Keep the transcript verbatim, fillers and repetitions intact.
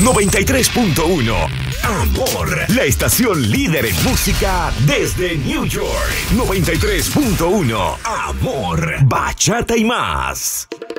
noventa y tres punto uno. Amor, la estación líder en música desde New York. noventa y tres punto uno. Amor, bachata y más.